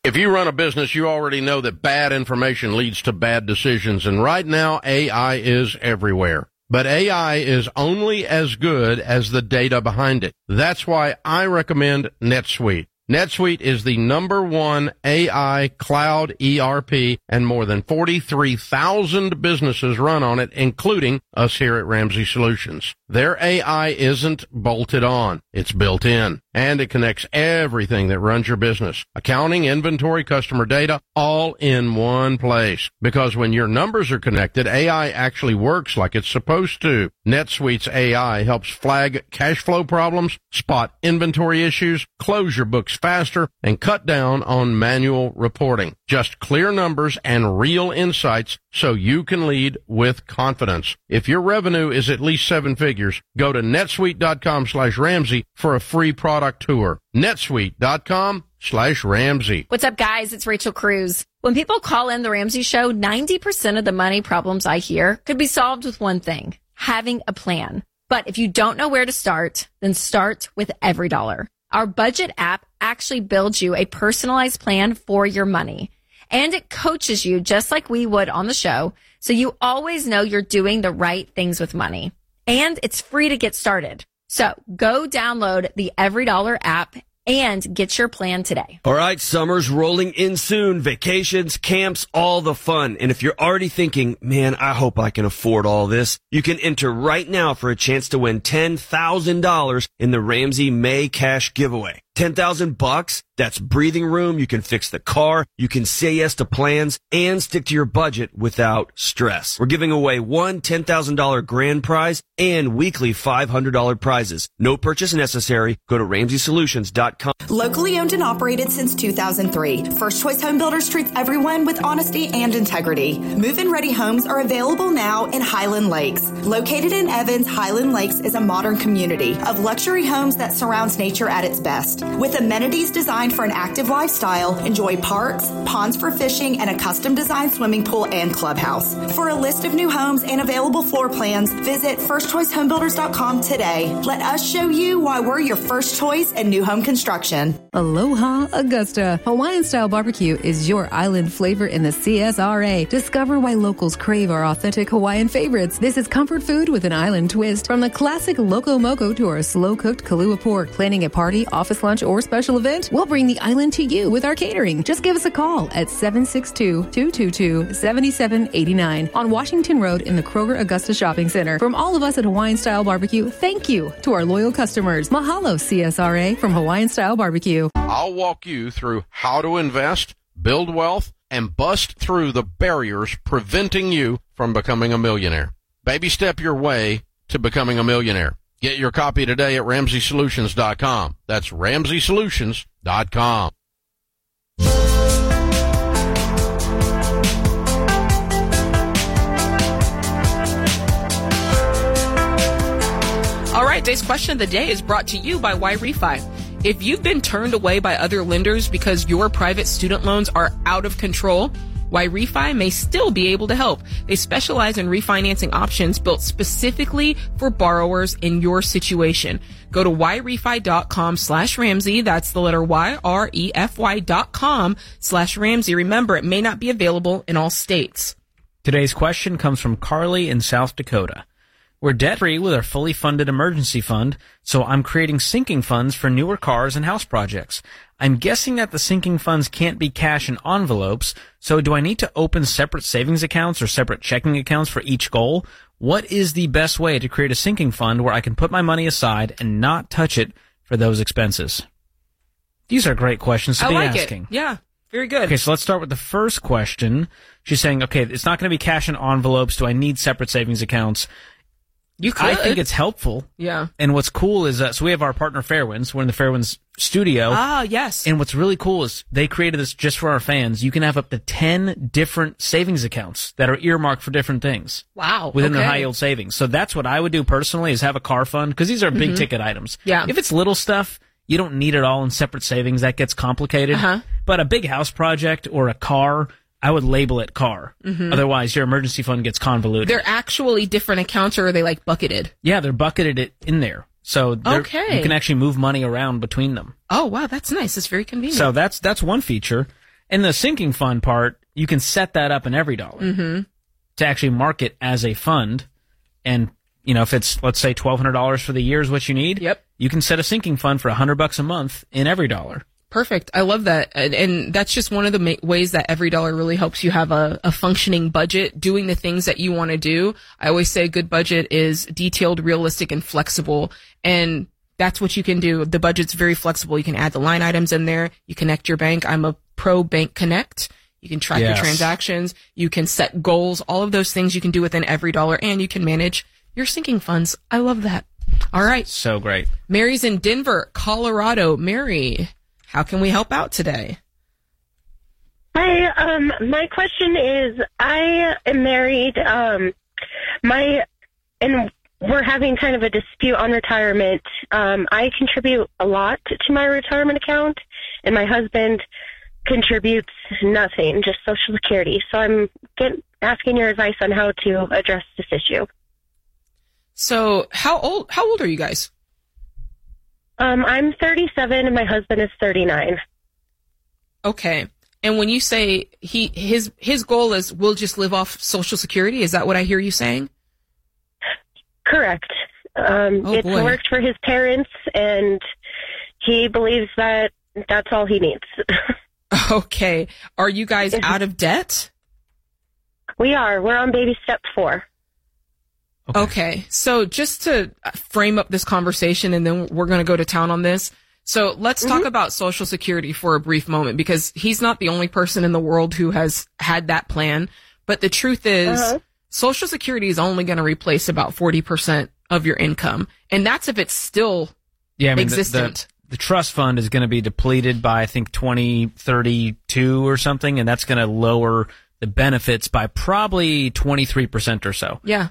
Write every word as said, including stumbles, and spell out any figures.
If you run a business, you already know that bad information leads to bad decisions. And right now, A I is everywhere. But A I is only as good as the data behind it. That's why I recommend NetSuite. NetSuite is the number one A I cloud E R P, and more than forty-three thousand businesses run on it, including us here at Ramsey Solutions. Their A I isn't bolted on. It's built in, and it connects everything that runs your business. Accounting, inventory, customer data, all in one place. Because when your numbers are connected, A I actually works like it's supposed to. NetSuite's A I helps flag cash flow problems, spot inventory issues, close your books faster, and cut down on manual reporting. Just clear numbers and real insights so you can lead with confidence. If your revenue is at least seven figures, go to netsuite.com slash Ramsey for a free product tour. netsuite.com slash Ramsey. What's up, guys? It's Rachel Cruz. When people call in the Ramsey Show, ninety percent of the money problems I hear could be solved with one thing: having a plan. But if you don't know where to start, then start with EveryDollar. Our budget app actually builds you a personalized plan for your money. And it coaches you just like we would on the show, so you always know you're doing the right things with money. And it's free to get started. So go download the EveryDollar app and get your plan today. All right, summer's rolling in soon. Vacations, camps, all the fun. And if you're already thinking, man, I hope I can afford all this, you can enter right now for a chance to win ten thousand dollars in the Ramsey May Cash Giveaway. ten thousand bucks? That's breathing room. You can fix the car. You can say yes to plans and stick to your budget without stress. We're giving away one ten thousand dollars grand prize and weekly five hundred dollars prizes. No purchase necessary. Go to ramsey solutions dot com. Locally owned and operated since two thousand three, First Choice Home Builders treats everyone with honesty and integrity. Move-in ready homes are available now in Highland Lakes. Located in Evans, Highland Lakes is a modern community of luxury homes that surrounds nature at its best. With amenities designed for an active lifestyle, enjoy parks, ponds for fishing, and a custom-designed swimming pool and clubhouse. For a list of new homes and available floor plans, visit first choice home builders dot com today. Let us show you why we're your first choice in new home construction. Aloha Augusta. Hawaiian-style barbecue is your island flavor in the C S R A. Discover why locals crave our authentic Hawaiian favorites. This is comfort food with an island twist. From the classic Loco Moco to our slow-cooked Kalua pork. Planning a party, office lunch, or special event, we'll bring the island to you with our catering. Just give us a call at seven six two, two two two, seven seven eight nine on Washington Road in the Kroger Augusta Shopping Center. From all of us at Hawaiian Style Barbecue, thank you to our loyal customers. Mahalo, C S R A, from Hawaiian Style Barbecue. I'll walk you through how to invest, build wealth, and bust through the barriers preventing you from becoming a millionaire. Baby step your way to becoming a millionaire. Get your copy today at ramsey solutions dot com. That's ramsey solutions dot com. All right, today's question of the day is brought to you by Y-Refi. If you've been turned away by other lenders because your private student loans are out of control, Y-Refi may still be able to help. They specialize in refinancing options built specifically for borrowers in your situation. Go to yrefy.com slash Ramsey. That's the letter Y R E F Y dot com slash Ramsey. Remember, it may not be available in all states. Today's question comes from Carly in South Dakota. We're debt-free with our fully funded emergency fund, so I'm creating sinking funds for newer cars and house projects. I'm guessing that the sinking funds can't be cash in envelopes, so do I need to open separate savings accounts or separate checking accounts for each goal? What is the best way to create a sinking fund where I can put my money aside and not touch it for those expenses? These are great questions to I be like asking. It. Yeah, very good. Okay, so let's start with the first question. She's saying, okay, it's not going to be cash in envelopes. Do I need separate savings accounts? You could. I think it's helpful. Yeah. And what's cool is that, so we have our partner Fairwinds. We're in the Fairwinds studio. Ah, yes. And what's really cool is they created this just for our fans. You can have up to ten different savings accounts that are earmarked for different things. Wow. Within okay. their high yield savings. So that's what I would do personally, is have a car fund, because these are big Mm-hmm. ticket items. Yeah. If it's little stuff, you don't need it all in separate savings. That gets complicated. Uh-huh. But a big house project or a car, I would label it car. Mm-hmm. Otherwise, your emergency fund gets convoluted. They're actually different accounts, or are they like bucketed? Yeah, they're bucketed it in there. So okay. you can actually move money around between them. Oh, wow, that's nice. That's very convenient. So that's that's one feature. And the sinking fund part, you can set that up in EveryDollar Mm-hmm. to actually mark it as a fund. And, you know, if it's, let's say twelve hundred dollars for the year is what you need, Yep. you can set a sinking fund for one hundred bucks a month in EveryDollar. Perfect. I love that. And, and that's just one of the ma- ways that EveryDollar really helps you have a, a functioning budget, doing the things that you want to do. I always say a good budget is detailed, realistic, and flexible. And that's what you can do. The budget's very flexible. You can add the line items in there. You connect your bank. I'm a pro Bank Connect. You can track Yes. your transactions. You can set goals. All of those things you can do within EveryDollar, and you can manage your sinking funds. I love that. All right. So great. Mary's in Denver, Colorado. Mary, how can we help out today? Hi, um, my question is, I am married, um, my, and we're having kind of a dispute on retirement. Um, I contribute a lot to my retirement account, and my husband contributes nothing, just Social Security. So I'm get, asking your advice on how to address this issue. So how old, how old are you guys? Um, I'm thirty-seven and my husband is thirty-nine. Okay. And when you say he, his, his goal is we'll just live off Social Security, is that what I hear you saying? Correct. Um, Oh, it's boy. worked for his parents, and he believes that that's all he needs. Okay. Are you guys out of debt? We are. We're on baby step four. Okay. okay. So just to frame up this conversation, and then we're going to go to town on this. So let's Mm-hmm. talk about Social Security for a brief moment, because he's not the only person in the world who has had that plan. But the truth is, Uh-huh. Social Security is only going to replace about forty percent of your income. And that's if it's still Yeah, I mean, the- existent. The, the trust fund is going to be depleted by, I think, twenty thirty-two or something, and that's going to lower the benefits by probably twenty-three percent or so. Yeah.